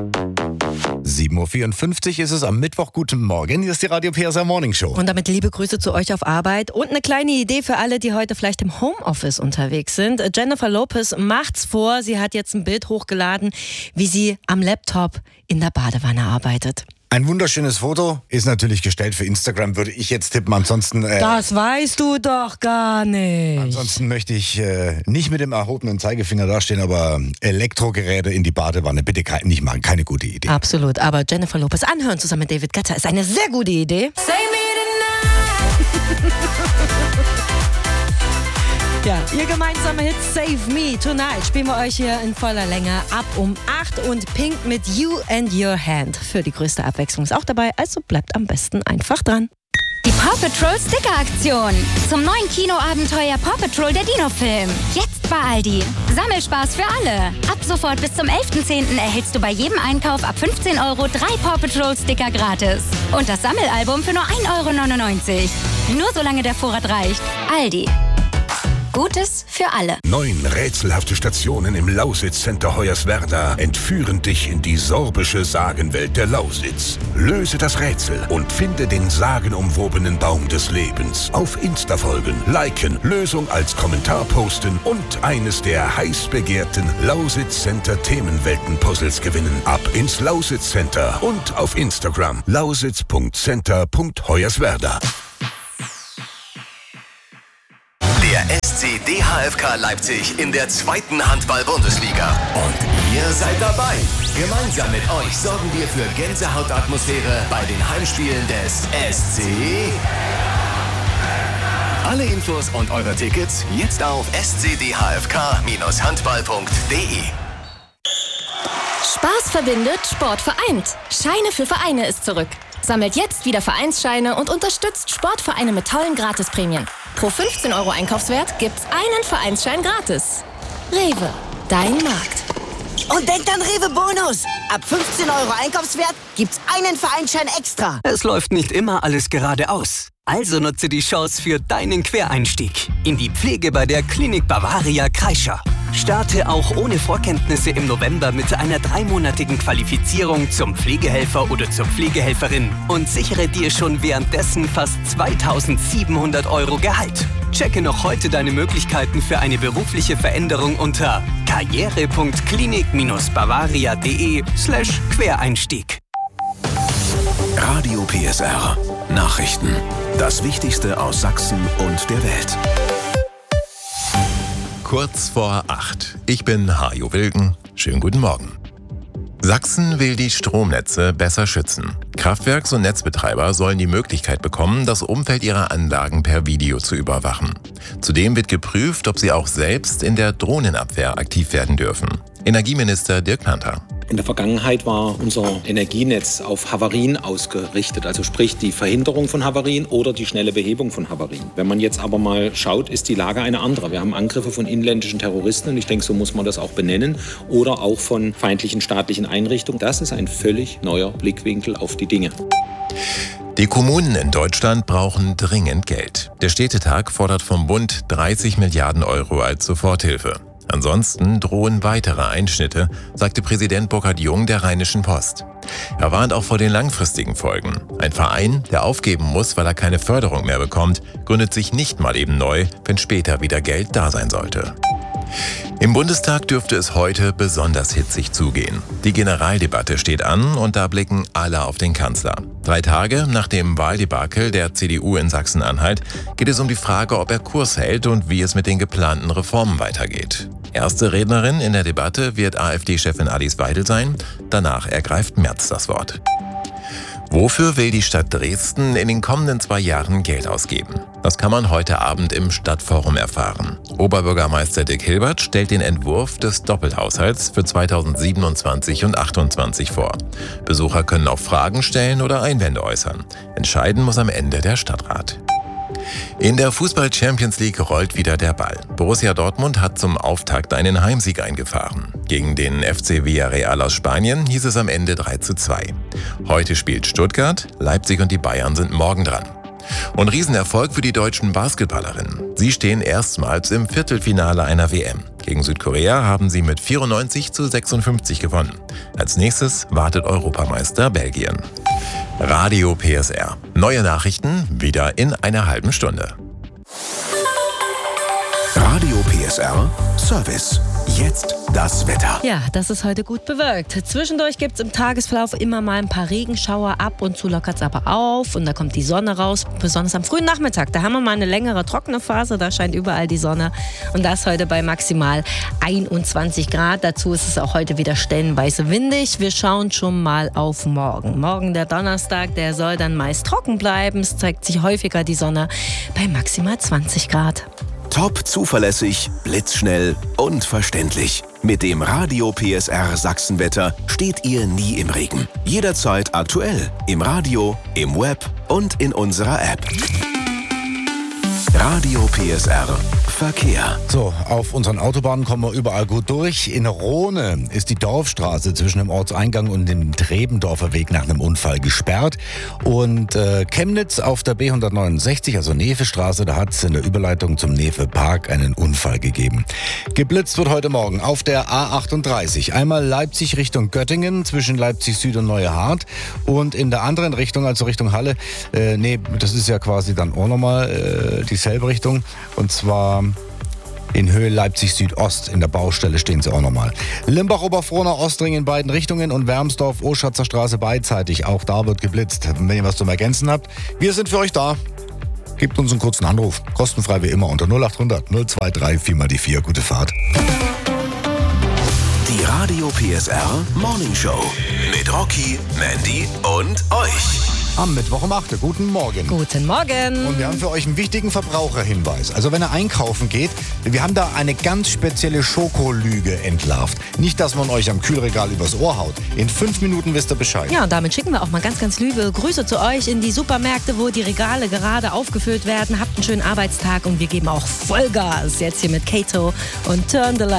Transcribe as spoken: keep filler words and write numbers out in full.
sieben Uhr vierundfünfzig ist es am Mittwoch. Guten Morgen, hier ist die Radio P S R Morning Show. Und damit liebe Grüße zu euch auf Arbeit und eine kleine Idee für alle, die heute vielleicht im Homeoffice unterwegs sind. Jennifer Lopez macht's vor. Sie hat jetzt ein Bild hochgeladen, wie sie am Laptop in der Badewanne arbeitet. Ein wunderschönes Foto, ist natürlich gestellt für Instagram, würde ich jetzt tippen. Ansonsten äh, Das weißt du doch gar nicht. Ansonsten möchte ich äh, nicht mit dem erhobenen Zeigefinger dastehen, aber Elektrogeräte in die Badewanne bitte ke- nicht machen, keine gute Idee. Absolut, aber Jennifer Lopez anhören zusammen mit David Guetta ist eine sehr gute Idee. Save me tonight. Ja, ihr gemeinsamer Hit Save Me Tonight spielen wir euch hier in voller Länge ab um acht und Pink mit You and Your Hand. Für die größte Abwechslung ist auch dabei, also bleibt am besten einfach dran. Die Paw Patrol Sticker-Aktion. Zum neuen Kinoabenteuer Paw Patrol der Dino-Film. Jetzt bei Aldi. Sammelspaß für alle. Ab sofort bis zum elften zehnten erhältst du bei jedem Einkauf ab fünfzehn Euro drei Paw Patrol Sticker gratis. Und das Sammelalbum für nur ein Euro neunundneunzig. Nur solange der Vorrat reicht. Aldi. Gutes für alle. Neun rätselhafte Stationen im Lausitz-Center Hoyerswerda entführen dich in die sorbische Sagenwelt der Lausitz. Löse das Rätsel und finde den sagenumwobenen Baum des Lebens. Auf Insta folgen, liken, Lösung als Kommentar posten und eines der heiß begehrten Lausitz-Center Themenwelten-Puzzles gewinnen. Ab ins Lausitz-Center und auf Instagram lausitz punkt center punkt hoyerswerda. Der S C D H F K Leipzig in der zweiten Handball-Bundesliga. Und ihr seid dabei. Gemeinsam mit euch sorgen wir für Gänsehautatmosphäre bei den Heimspielen des S C. Alle Infos und eure Tickets jetzt auf s c d h f k dash handball punkt d e. Spaß verbindet, Sport vereint. Scheine für Vereine ist zurück. Sammelt jetzt wieder Vereinsscheine und unterstützt Sportvereine mit tollen Gratisprämien. Pro fünfzehn Euro Einkaufswert gibt's einen Vereinsschein gratis. Rewe, dein Markt. Und denkt an Rewe Bonus. Ab fünfzehn Euro Einkaufswert gibt's einen Vereinsschein extra. Es läuft nicht immer alles geradeaus. Also nutze die Chance für deinen Quereinstieg in die Pflege bei der Klinik Bavaria Kreischer. Starte auch ohne Vorkenntnisse im November mit einer dreimonatigen Qualifizierung zum Pflegehelfer oder zur Pflegehelferin und sichere dir schon währenddessen fast zweitausendsiebenhundert Euro Gehalt. Checke noch heute deine Möglichkeiten für eine berufliche Veränderung unter karriere punkt klinik bavaria punkt d e slash Quereinstieg. Radio P S R. Nachrichten. Das Wichtigste aus Sachsen und der Welt. Kurz vor acht. Ich bin Hajo Wilken. Schönen guten Morgen. Sachsen will die Stromnetze besser schützen. Kraftwerks- und Netzbetreiber sollen die Möglichkeit bekommen, das Umfeld ihrer Anlagen per Video zu überwachen. Zudem wird geprüft, ob sie auch selbst in der Drohnenabwehr aktiv werden dürfen. Energieminister Dirk Planther. In der Vergangenheit war unser Energienetz auf Havarien ausgerichtet, also sprich die Verhinderung von Havarien oder die schnelle Behebung von Havarien. Wenn man jetzt aber mal schaut, ist die Lage eine andere. Wir haben Angriffe von inländischen Terroristen und ich denke, so muss man das auch benennen, oder auch von feindlichen staatlichen Einrichtungen. Das ist ein völlig neuer Blickwinkel auf die Dinge. Die Kommunen in Deutschland brauchen dringend Geld. Der Städtetag fordert vom Bund dreißig Milliarden Euro als Soforthilfe. Ansonsten drohen weitere Einschnitte, sagte Präsident Burkhard Jung der Rheinischen Post. Er warnt auch vor den langfristigen Folgen. Ein Verein, der aufgeben muss, weil er keine Förderung mehr bekommt, gründet sich nicht mal eben neu, wenn später wieder Geld da sein sollte. Im Bundestag dürfte es heute besonders hitzig zugehen. Die Generaldebatte steht an und da blicken alle auf den Kanzler. Drei Tage nach dem Wahldebakel der C D U in Sachsen-Anhalt geht es um die Frage, ob er Kurs hält und wie es mit den geplanten Reformen weitergeht. Erste Rednerin in der Debatte wird AfD-Chefin Alice Weidel sein. Danach ergreift Merz das Wort. Wofür will die Stadt Dresden in den kommenden zwei Jahren Geld ausgeben? Das kann man heute Abend im Stadtforum erfahren. Oberbürgermeister Dick Hilbert stellt den Entwurf des Doppelhaushalts für zweitausendsiebenundzwanzig und achtundzwanzig vor. Besucher können auch Fragen stellen oder Einwände äußern. Entscheiden muss am Ende der Stadtrat. In der Fußball-Champions League rollt wieder der Ball. Borussia Dortmund hat zum Auftakt einen Heimsieg eingefahren. Gegen den F C Villarreal aus Spanien hieß es am Ende drei zu zwei. Heute spielt Stuttgart, Leipzig und die Bayern sind morgen dran. Und Riesenerfolg für die deutschen Basketballerinnen. Sie stehen erstmals im Viertelfinale einer W M. Gegen Südkorea haben sie mit vierundneunzig zu sechsundfünfzig gewonnen. Als nächstes wartet Europameister Belgien. Radio P S R. Neue Nachrichten wieder in einer halben Stunde. Radio P S R Service. Jetzt das Wetter. Ja, das ist heute gut bewölkt. Zwischendurch gibt es im Tagesverlauf immer mal ein paar Regenschauer. Ab und zu lockert es aber auf und da kommt die Sonne raus. Besonders am frühen Nachmittag. Da haben wir mal eine längere trockene Phase. Da scheint überall die Sonne. Und das heute bei maximal einundzwanzig Grad. Dazu ist es auch heute wieder stellenweise windig. Wir schauen schon mal auf morgen. Morgen der Donnerstag, der soll dann meist trocken bleiben. Es zeigt sich häufiger die Sonne bei maximal zwanzig Grad. Top zuverlässig, blitzschnell und verständlich. Mit dem Radio P S R Sachsenwetter steht ihr nie im Regen. Jederzeit aktuell. Im Radio, im Web und in unserer App. Radio P S R Verkehr. So, auf unseren Autobahnen kommen wir überall gut durch. In Rohne ist die Dorfstraße zwischen dem Ortseingang und dem Trebendorfer Weg nach einem Unfall gesperrt. Und äh, Chemnitz auf der B hundertneunundsechzig, also Nevestraße, da hat es in der Überleitung zum Nefe Park einen Unfall gegeben. Geblitzt wird heute Morgen auf der A achtunddreißig. Einmal Leipzig Richtung Göttingen zwischen Leipzig Süd und Neue Hart. Und in der anderen Richtung, also Richtung Halle, äh, nee, das ist ja quasi dann auch nochmal äh, dieselbe Richtung. Und zwar in Höhe Leipzig Südost. In der Baustelle stehen sie auch nochmal. Limbach-Oberfrohna, Ostring in beiden Richtungen und Wermsdorf, Oschatzer Straße beidseitig. Auch da wird geblitzt. Wenn ihr was zum Ergänzen habt, wir sind für euch da. Gebt uns einen kurzen Anruf. Kostenfrei wie immer unter null acht hundert null zwei drei vier mal die vier. Gute Fahrt. Die Radio P S R Morning Show. Mit Rocky, Mandy und euch. Am Mittwoch um acht Uhr. Guten Morgen. Guten Morgen. Und wir haben für euch einen wichtigen Verbraucherhinweis. Also wenn ihr einkaufen geht, wir haben da eine ganz spezielle Schokolüge entlarvt. Nicht, dass man euch am Kühlregal übers Ohr haut. In fünf Minuten wisst ihr Bescheid. Ja, und damit schicken wir auch mal ganz, ganz liebe Grüße zu euch in die Supermärkte, wo die Regale gerade aufgefüllt werden. Habt einen schönen Arbeitstag und wir geben auch Vollgas jetzt hier mit Kato und Turn the Light.